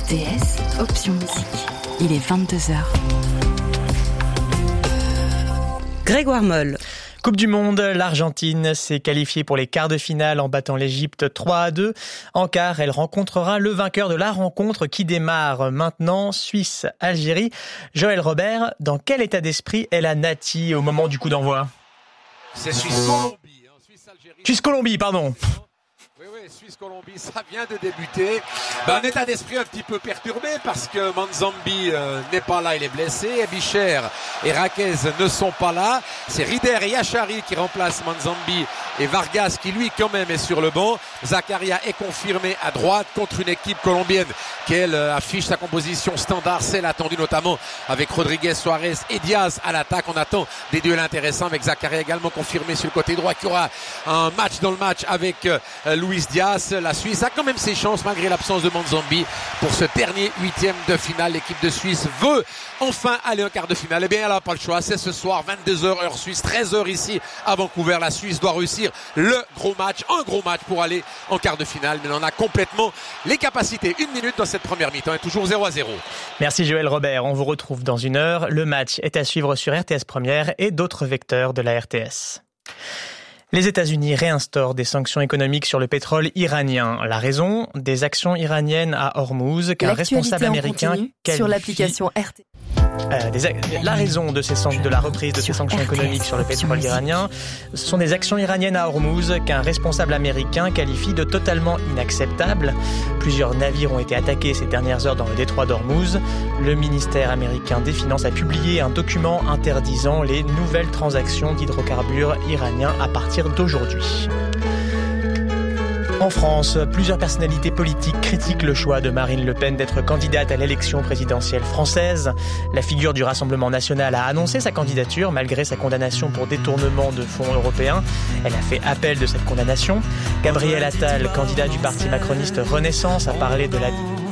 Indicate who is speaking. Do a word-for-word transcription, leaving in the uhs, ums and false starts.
Speaker 1: R T S, option musique. Il est vingt-deux heures.
Speaker 2: Grégoire Moll.
Speaker 3: Coupe du Monde, l'Argentine s'est qualifiée pour les quarts de finale en battant l'Égypte trois à deux. En quart, elle rencontrera le vainqueur de la rencontre qui démarre maintenant, Suisse-Algérie. Joël Robert, dans quel état d'esprit est la Nati au moment du coup d'envoi ?
Speaker 4: C'est Suisse-Colombie. Hein. Suisse-Algérie.
Speaker 3: Suisse-Colombie, pardon.
Speaker 4: Oui, oui, Suisse-Colombie, ça vient de débuter. Ben, un état d'esprit un petit peu perturbé parce que Manzambi euh, n'est pas là, il est blessé. Bicher et Raquez ne sont pas là. C'est Rider et Yachari qui remplacent Manzambi et Vargas qui lui quand même est sur le banc. Zakaria est confirmé à droite contre une équipe colombienne qui elle affiche sa composition standard, celle attendue notamment avec Rodriguez, Suarez et Diaz à l'attaque. On attend des duels intéressants avec Zakaria également confirmé sur le côté droit qui aura un match dans le match avec euh, Luis Diaz. La Suisse a quand même ses chances malgré l'absence de Manzambi pour ce dernier huitième de finale. L'équipe de Suisse veut enfin aller en quart de finale. Eh bien, elle n'a pas le choix. C'est ce soir, vingt-deux heures heure suisse, treize heures ici à Vancouver. La Suisse doit réussir le gros match, un gros match pour aller en quart de finale. Mais on a complètement les capacités. Une minute dans cette première mi-temps et toujours zéro à zéro.
Speaker 3: Merci Joël Robert. On vous retrouve dans une heure. Le match est à suivre sur R T S Première et d'autres vecteurs de la R T S. Les États-Unis réinstaurent des sanctions économiques sur le pétrole iranien. La raison, des actions iraniennes à Hormuz qu'un responsable américain qualifie...
Speaker 5: sur l'application R T.
Speaker 3: Euh, des, la raison de, ces, de la reprise de ces sanctions économiques sur le pétrole iranien, ce sont des actions iraniennes à Hormuz qu'un responsable américain qualifie de totalement inacceptables. Plusieurs navires ont été attaqués ces dernières heures dans le détroit d'Hormuz. Le ministère américain des Finances a publié un document interdisant les nouvelles transactions d'hydrocarbures iraniens à partir d'aujourd'hui. En France, plusieurs personnalités politiques critiquent le choix de Marine Le Pen d'être candidate à l'élection présidentielle française. La figure du Rassemblement national a annoncé sa candidature malgré sa condamnation pour détournement de fonds européens. Elle a fait appel de cette condamnation. Gabriel Attal, candidat du parti macroniste Renaissance, a parlé de la